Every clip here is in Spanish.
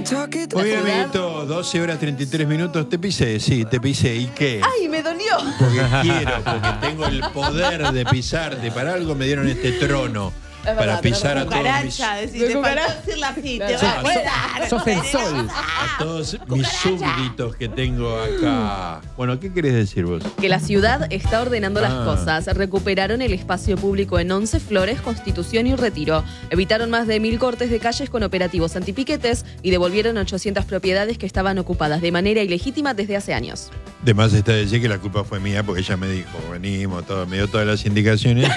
Muy bien, amiguito, 12 horas 33 minutos. Te pisé, sí, te pisé. ¿Y qué? ¡Ay, me dolió! Porque tengo el poder de pisarte. Para algo me dieron este trono. Para pisar a todos mis... Sos el sol. A todos mis súbditos que tengo acá. Bueno, ¿qué querés decir vos? Que la ciudad está ordenando las cosas. Recuperaron el espacio público en 11 Flores, Constitución y Retiro. Evitaron más de 1000 cortes de calles con operativos antipiquetes y devolvieron 800 propiedades que estaban ocupadas de manera ilegítima desde hace años. De más está decir que la culpa fue mía porque ella me dijo, venimos, me dio todas las indicaciones.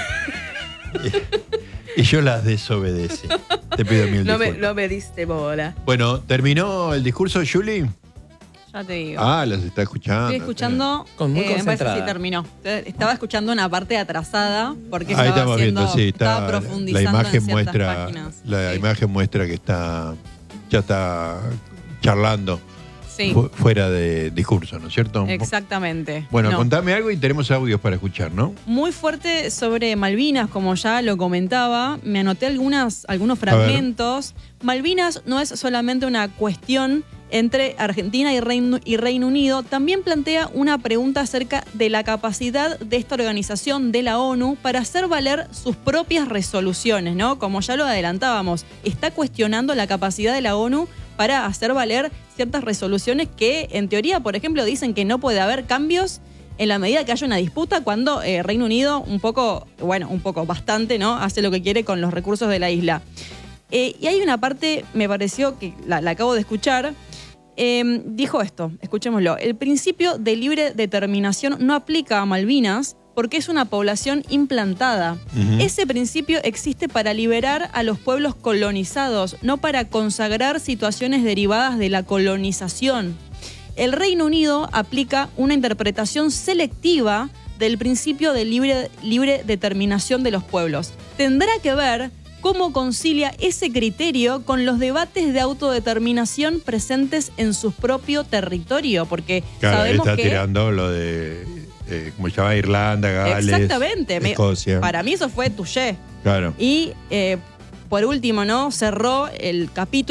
Y yo las desobedecí. Te pido mil disculpas. No me diste bola. Bueno, ¿terminó el discurso, Juli? Ya te digo. Ah, las está escuchando. Estoy escuchando. Muy me parece concentrada. que sí terminó. Estaba escuchando una parte atrasada porque Ahí estaba estamos viendo, sí, estaba profundizando la imagen en ciertas muestra, páginas. la imagen muestra que ya está charlando Sí, fuera de discurso, ¿no es cierto? exactamente. Bueno, No. contame algo y tenemos audios para escuchar, ¿no? Muy fuerte sobre Malvinas, como ya lo comentaba. Me anoté algunos fragmentos. Malvinas no es solamente una cuestión entre Argentina y Reino Unido, también plantea una pregunta acerca de la capacidad de esta organización de la ONU para hacer valer sus propias resoluciones, ¿no? Como ya lo adelantábamos, está cuestionando la capacidad de la ONU para hacer valer ciertas resoluciones que, en teoría, por ejemplo, dicen que no puede haber cambios en la medida que haya una disputa cuando Reino Unido bastante, ¿no? Hace lo que quiere con los recursos de la isla. Y hay una parte, me pareció que la acabo de escuchar, dijo esto, escuchémoslo. El principio de libre determinación no aplica a Malvinas porque es una población implantada. Ese principio existe para liberar a los pueblos colonizados, no para consagrar situaciones derivadas de la colonización. El Reino Unido aplica una interpretación selectiva del principio de libre determinación de los pueblos. Tendrá que ver cómo concilia ese criterio con los debates de autodeterminación presentes en su propio territorio, porque Claro, sabemos está que... tirando lo de, ¿cómo se llama? Irlanda, Gales, Exactamente. Escocia. Para mí eso fue touché. Claro. Y por último, ¿no? Cerró el capítulo